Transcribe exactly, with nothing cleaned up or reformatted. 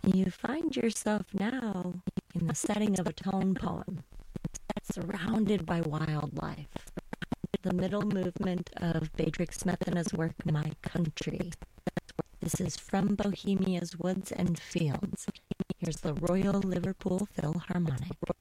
You find yourself now in the setting of a tone poem, surrounded by wildlife. The middle movement of Bedřich Smetana's work, My Country. This is From Bohemia's Woods and Fields. Here's the Royal Liverpool Philharmonic.